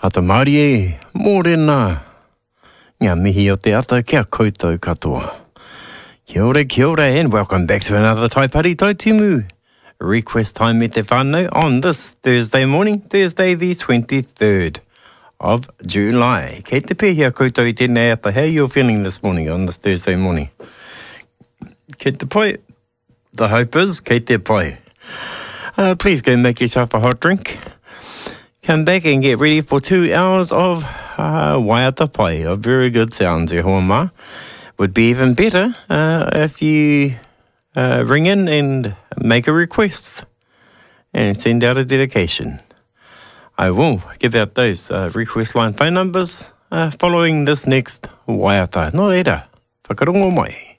Hata Māori e, mōrena. Ngā mihi o te ata kia koutou katoa. Kia ora, and welcome back to another Tai Pari Tai Timu. Request time me te whānau on this Thursday morning, Thursday the 23rd of July. Kei te pēhia koutou I tēnei ata. How are you feeling this morning on this Thursday morning? Kei te pai. The hope is, kei te pai. Please go make yourself a hot drink. Come back and get ready for 2 hours of waiata pai, of very good sounds, e hoa mā. Would be even better if you ring in and make a request and send out a dedication. I will give out those request line phone numbers following this next waiata. Nō reira, whakarongo mai.